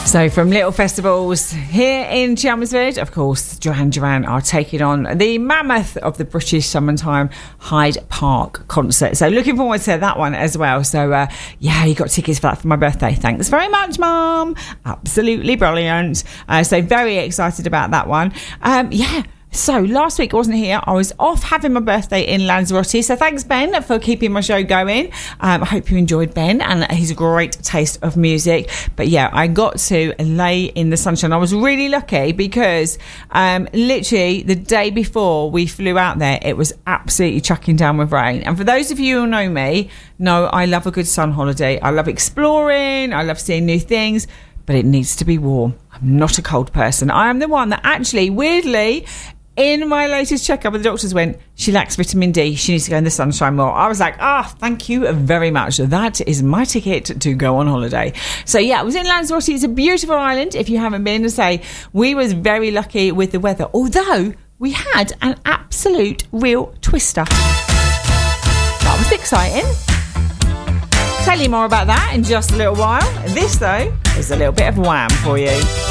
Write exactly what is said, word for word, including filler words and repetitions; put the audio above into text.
So from little festivals here in Chelmsford, of course, Duran Duran are taking on the mammoth of the British Summertime Hyde Park concert. So looking forward to that one as well. So uh, yeah, you got tickets for that for my birthday. Thanks very much, Mum. Absolutely brilliant. Uh, so very excited about that one. Um, yeah. So last week I wasn't here. I was off having my birthday in Lanzarote. So thanks, Ben, for keeping my show going. Um, I hope you enjoyed Ben and his great taste of music. But yeah, I got to lay in the sunshine. I was really lucky because um, literally the day before we flew out there, it was absolutely chucking down with rain. And for those of you who know me, know I love a good sun holiday. I love exploring. I love seeing new things. But it needs to be warm. I'm not a cold person. I am the one that actually, weirdly, in my latest checkup, the doctors went, she lacks vitamin D. She needs to go in the sunshine more. I was like, ah, oh, thank you very much. That is my ticket to go on holiday. So, yeah, I was in Lanzarote. It's a beautiful island. If you haven't been, to say, we was very lucky with the weather. Although we had an absolute real twister. That was exciting. Tell you more about that in just a little while. This, though, is a little bit of wham for you.